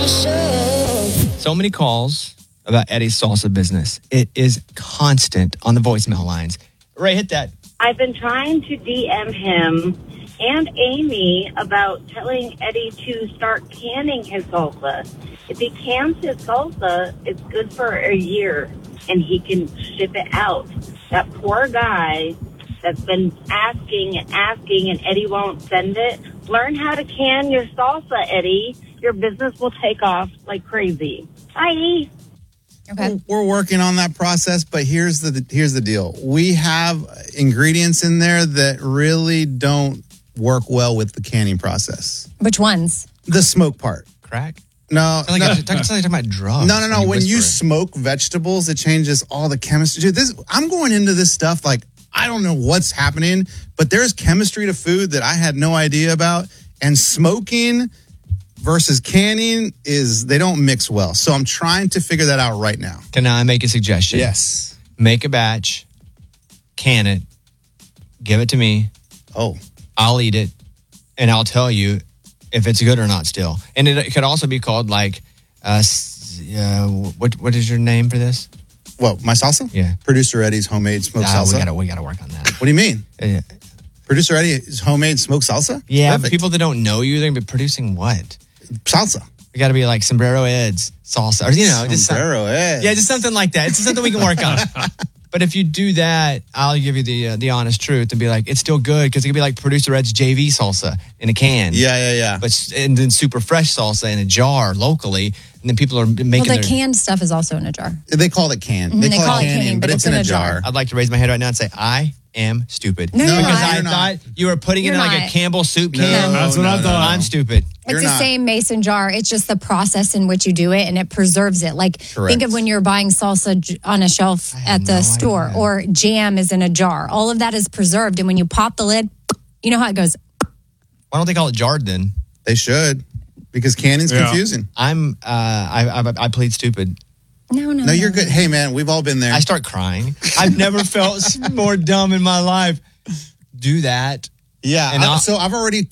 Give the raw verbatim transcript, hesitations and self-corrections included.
So many calls about Eddie's salsa business. It is constant on the voicemail lines. Ray, hit that. I've been trying to D M him and Amy about telling Eddie to start canning his salsa. If he cans his salsa, it's good for a year, and he can ship it out. That poor guy that's been asking and asking, and Eddie won't send it. Learn how to can your salsa, Eddie. Your business will take off like crazy. Bye. Okay. We're working on that process, but here's the here's the deal. We have ingredients in there that really don't work well with the canning process. Which ones? The smoke part. Crack? No. Like no. you're talking, talking about drugs. No, no, no. When you, whisper it. smoke vegetables, it changes all the chemistry. Dude, this I'm going into this stuff like I don't know what's happening, but there's chemistry to food that I had no idea about. And smoking versus canning is, they don't mix well. So I'm trying to figure that out right now. Can I make a suggestion? Yes. Make a batch, can it, give it to me. Oh. I'll eat it, and I'll tell you if it's good or not still. And it, it could also be called like, uh, uh, what what is your name for this? What, my salsa? Yeah. Producer Eddie's homemade smoked Ah, salsa. We gotta, we gotta work on that. What do you mean? Uh, Producer Eddie's homemade smoked salsa? yeah, Perfect. but people that don't know you, they're gonna be producing what? Salsa. We gotta be like Sombrero Ed's salsa. Or, you know, just some- Sombrero Ed. Yeah, just something like that. It's just something we can work on. But if you do that, I'll give you the uh, the honest truth and be like, it's still good because it could be like Producer Ed's J V salsa in a can. Yeah, yeah, yeah. But and then super fresh salsa in a jar locally, and then people are making. Well, the their, canned stuff is also in a jar. They call it canned. Mhm, They, they call, call it it canning, canning, but it's in a jar. I'd like to raise my hand right now and say, I am stupid. No, you're because not. I You're thought not. you were putting You're it in like not. a Campbell soup No, can. That's what no, I no, thought. I'm stupid. It's You're the not. same mason jar. It's just the process in which you do it, and it preserves it. Like, Correct. think of when you're buying salsa j- on a shelf had at the no store, idea. or jam is in a jar. All of that is preserved, and when you pop the lid, you know how it goes. Why don't they call it jarred then? They should, because canning's Yeah. confusing. I'm. Uh, I, I I plead stupid. No, no, No, you're good. Hey, man, we've all been there. I start crying. I've never felt more dumb in my life. Do that. yeah. And I- I'll- so I've already